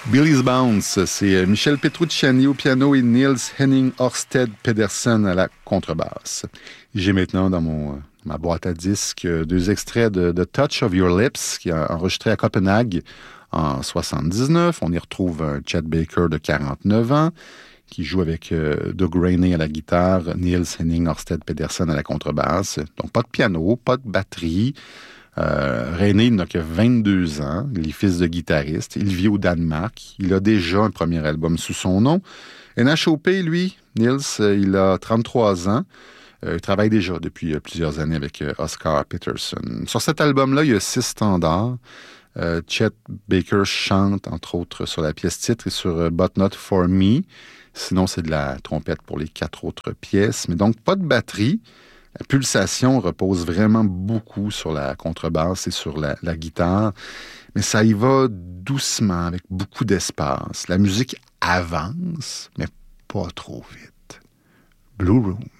Billy's Bounce, c'est Michel Petrucciani au piano et Niels Henning Ørsted Pedersen à la contrebasse. J'ai maintenant dans ma boîte à disques 2 extraits de Touch of Your Lips, qui a enregistré à Copenhague en 79. On y retrouve un Chet Baker de 49 ans qui joue avec Doug Rainey à la guitare, Niels Henning Ørsted Pedersen à la contrebasse. Donc pas de piano, pas de batterie. Rainey n'a que 22 ans, il est fils de guitariste, il vit au Danemark, il a déjà un premier album sous son nom. NHOP, lui, Niels, il a 33 ans, il travaille déjà depuis plusieurs années avec Oscar Peterson. Sur cet album-là, il y a 6 standards. Chet Baker chante, entre autres, sur la pièce titre et sur But Not For Me. Sinon, c'est de la trompette pour les 4 autres pièces, mais donc pas de batterie. La pulsation repose vraiment beaucoup sur la contrebasse et sur la guitare, mais ça y va doucement, avec beaucoup d'espace. La musique avance, mais pas trop vite. Blue Room.